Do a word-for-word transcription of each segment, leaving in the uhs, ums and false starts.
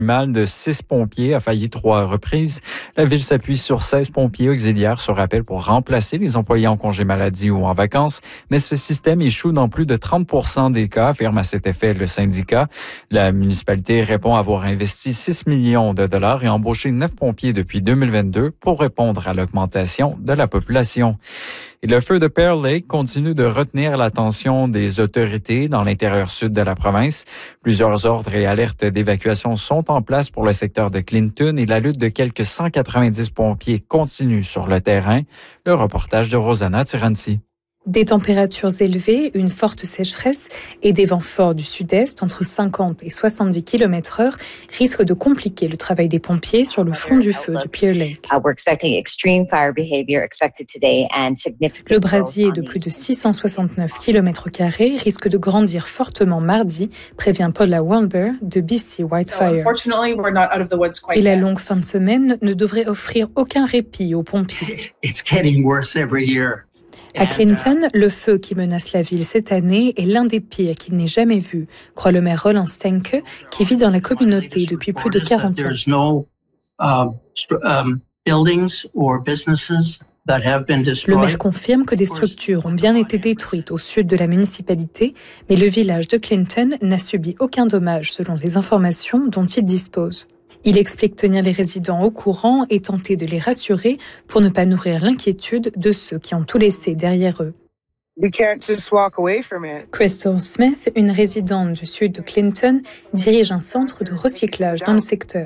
Mal de six pompiers a failli trois reprises. La ville s'appuie sur seize pompiers auxiliaires sur appel pour remplacer les employés en congé maladie ou en vacances, mais ce système échoue dans plus de trente pour cent des cas, affirme à cet effet le syndicat. La municipalité répond avoir investi six millions de dollars et embauché neuf pompiers depuis deux mille vingt-deux pour répondre à l'augmentation de la population. Et le feu de Pearl Lake continue de retenir l'attention des autorités dans l'intérieur sud de la province. Plusieurs ordres et alertes d'évacuation sont en place pour le secteur de Clinton et la lutte de quelques cent quatre-vingt-dix pompiers continue sur le terrain. Le reportage de Rosanna Tiranti. Des températures élevées, une forte sécheresse et des vents forts du sud-est entre cinquante et soixante-dix kilomètres heure risquent de compliquer le travail des pompiers sur le front du feu de Pearl Lake. Le brasier de plus de six cent soixante-neuf kilomètres carrés risque de grandir fortement mardi, prévient Paula Walber de B C Whitefire. Et la longue fin de semaine ne devrait offrir aucun répit aux pompiers. À Clinton, le feu qui menace la ville cette année est l'un des pires qu'il n'ait jamais vu, croit le maire Roland Stenke, qui vit dans la communauté depuis plus de quarante ans. Le maire confirme que des structures ont bien été détruites au sud de la municipalité, mais le village de Clinton n'a subi aucun dommage selon les informations dont il dispose. Il explique tenir les résidents au courant et tenter de les rassurer pour ne pas nourrir l'inquiétude de ceux qui ont tout laissé derrière eux. Crystal Smith, une résidente du sud de Clinton, dirige un centre de recyclage dans le secteur.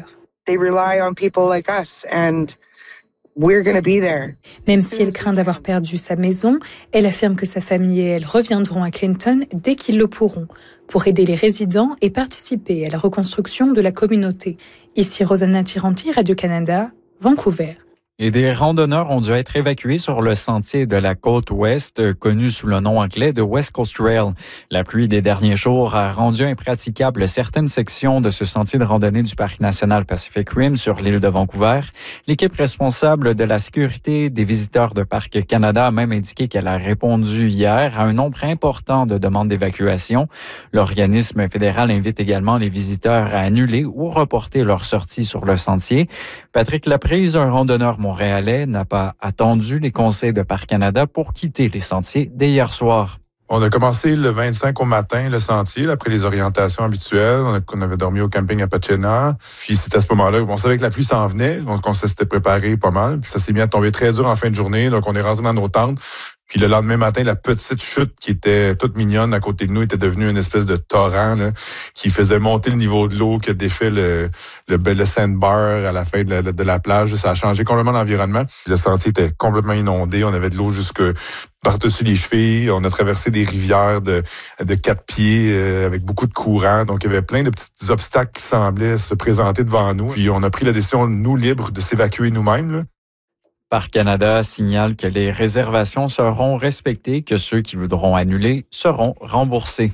Même si elle craint d'avoir perdu sa maison, elle affirme que sa famille et elle reviendront à Clinton dès qu'ils le pourront, pour aider les résidents et participer à la reconstruction de la communauté. Ici Rosanna Tiranti, Radio-Canada, Vancouver. Et des randonneurs ont dû être évacués sur le sentier de la côte ouest, connu sous le nom anglais de West Coast Trail. La pluie des derniers jours a rendu impraticable certaines sections de ce sentier de randonnée du Parc national Pacific Rim sur l'île de Vancouver. L'équipe responsable de la sécurité des visiteurs de Parc Canada a même indiqué qu'elle a répondu hier à un nombre important de demandes d'évacuation. L'organisme fédéral invite également les visiteurs à annuler ou reporter leur sortie sur le sentier. Patrick Laprise, un randonneur montréalais, n'a pas attendu les conseils de Parc Canada pour quitter les sentiers dès hier soir. On a commencé le vingt-cinq au matin, le sentier, là, après les orientations habituelles. On, a, on avait dormi au camping à Pachena. Puis c'est à ce moment-là, on savait que la pluie s'en venait, donc on s'était préparé pas mal. Puis ça s'est mis à tomber très dur en fin de journée, donc on est rentré dans nos tentes. Puis le lendemain matin, la petite chute qui était toute mignonne à côté de nous était devenue une espèce de torrent là, qui faisait monter le niveau de l'eau, qui a défait le, le, le sandbar à la fin de la, de la plage. Ça a changé complètement l'environnement. Le sentier était complètement inondé. On avait de l'eau jusque par-dessus les chevilles. On a traversé des rivières de, de quatre pieds euh, avec beaucoup de courant. Donc, il y avait plein de petits obstacles qui semblaient se présenter devant nous. Puis, on a pris la décision, nous, libres, de s'évacuer nous-mêmes, là. Parc Canada signale que les réservations seront respectées, que ceux qui voudront annuler seront remboursés.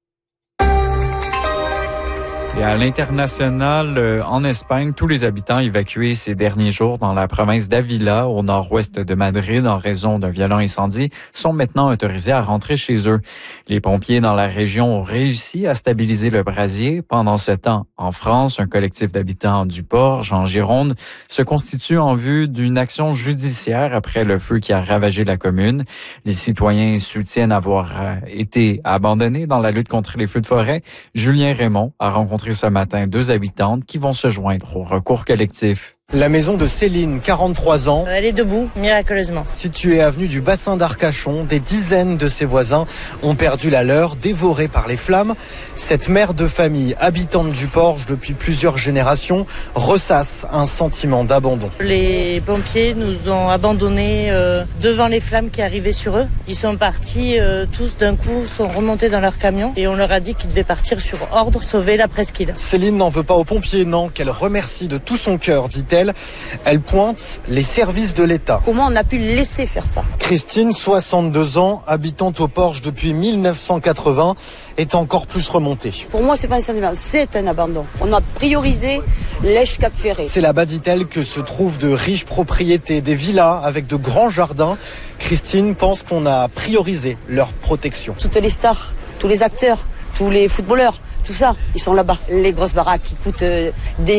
Et à l'international, euh, en Espagne, tous les habitants évacués ces derniers jours dans la province d'Ávila, au nord-ouest de Madrid, en raison d'un violent incendie, sont maintenant autorisés à rentrer chez eux. Les pompiers dans la région ont réussi à stabiliser le brasier. Pendant ce temps, en France, un collectif d'habitants du Porge, en Gironde, se constitue en vue d'une action judiciaire après le feu qui a ravagé la commune. Les citoyens soutiennent avoir euh, été abandonnés dans la lutte contre les feux de forêt. Julien Raymond a rencontré ce matin deux habitantes qui vont se joindre au recours collectif. La maison de Céline, quarante-trois ans. Elle est debout, miraculeusement. Située avenue du bassin d'Arcachon, des dizaines de ses voisins ont perdu la leur, dévorés par les flammes. Cette mère de famille, habitante du Porge depuis plusieurs générations, ressasse un sentiment d'abandon. Les pompiers nous ont abandonnés euh, devant les flammes qui arrivaient sur eux. Ils sont partis euh, tous d'un coup, sont remontés dans leur camion et on leur a dit qu'ils devaient partir sur ordre, sauver la presqu'île. Céline n'en veut pas aux pompiers, non, qu'elle remercie de tout son cœur, dit-elle. Elle pointe les services de l'État. Comment on a pu laisser faire ça ? Christine, soixante-deux ans, habitante au Porge depuis mille neuf cent quatre-vingts, est encore plus remontée. Pour moi, c'est pas un sentiment, c'est un abandon. On a priorisé l'Èche-Cap-Ferré. C'est là-bas, dit-elle, que se trouvent de riches propriétés, des villas avec de grands jardins. Christine pense qu'on a priorisé leur protection. Toutes les stars, tous les acteurs, tous les footballeurs, tout ça, ils sont là-bas. Les grosses baraques qui coûtent des